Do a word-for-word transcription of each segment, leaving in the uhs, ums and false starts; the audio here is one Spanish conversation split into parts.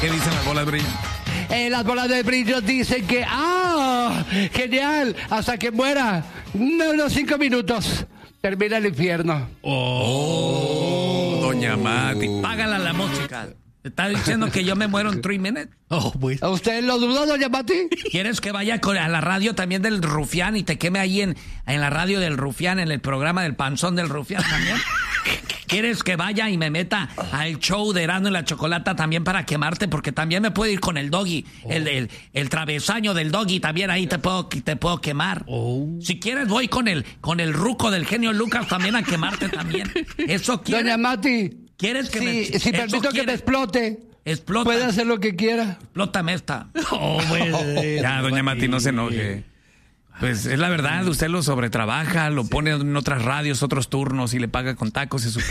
¿Qué dicen las bolas de brillo? Eh, las bolas de brillo dicen que, ¡ah! ¡Genial! Hasta que muera. No, unos cinco minutos. Termina el infierno. Oh, doña Mati. Págala la música. ¿Te está diciendo que yo me muero en tres minutos? Oh, pues. ¿A usted lo dudó, doña Mati? ¿Quieres que vaya con- a la radio también del Rufián y te queme ahí en, en la radio del Rufián, en el programa del Panzón del Rufián también? ¿Quieres que vaya y me meta al show de Erasmo y la Chocolata también para quemarte? Porque también me puedo ir con el Doggy, oh. el, el, el travesaño del Doggy, también ahí te puedo, te puedo quemar. Oh. Si quieres voy con el, con el ruco del genio Lucas también a quemarte también. ¿Eso quieres? Doña Mati. ¿Quieres que sí, me... Si permito que quieres? me explote. Explota. Puede hacer lo que quiera. Explótame esta. Oh, pues, ya, doña Mati, no se enoje. Pues es la verdad, usted lo sobretrabaja, lo sí. pone en otras radios, otros turnos y le paga con tacos y su...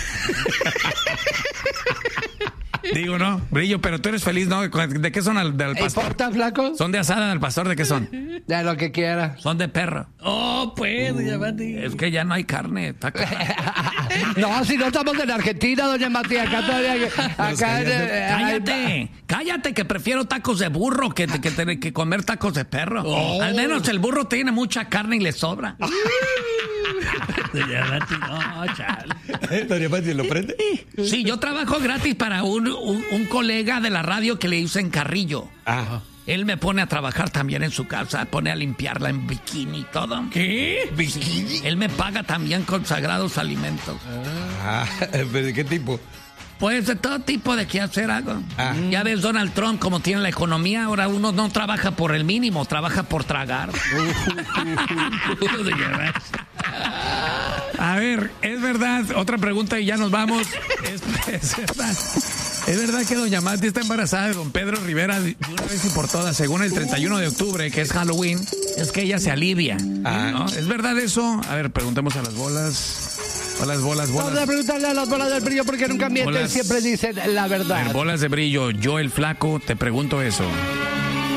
Digo, ¿no? Brillo, pero tú eres feliz, ¿no? ¿De qué son al, del pastor? ¿Importa, flaco? ¿Son de asada del pastor? ¿De qué son? De lo que quiera. Son de perro. Oh, pues, doña Mati. Es que ya no hay carne. Está no, si no estamos en Argentina, doña Mati, acá todavía... Acá en, eh, cállate, hay... cállate, que prefiero tacos de burro que, que, que, que comer tacos de perro. Oh. Al menos el burro tiene mucha carne y le sobra. Doña Mati, no, chale. Doña Mati, ¿lo prende? Sí, yo trabajo gratis para un, un, un colega de la radio que le dicen Carrillo. Ajá. Él me pone a trabajar también en su casa, pone a limpiarla en bikini y todo. ¿Qué? ¿Bikini? Él me paga también con sagrados alimentos. Ah, ¿pero de qué tipo? Pues de todo tipo de qué hacer algo. Ah. Ya ves Donald Trump como tiene la economía, ahora uno no trabaja por el mínimo, trabaja por tragar. A ver, es verdad, otra pregunta y ya nos vamos. Es, es verdad. ¿Es verdad que doña Mati está embarazada de don Pedro Rivera de una vez y por todas? Según el treinta y uno de octubre, que es Halloween, es que ella se alivia. Ah. ¿No? ¿Es verdad eso? A ver, preguntemos a las bolas. A las bolas, bolas. Vamos a preguntarle a las bolas del brillo porque nunca mienten, siempre dicen la verdad. A ver, bolas de brillo, yo el flaco, te pregunto eso.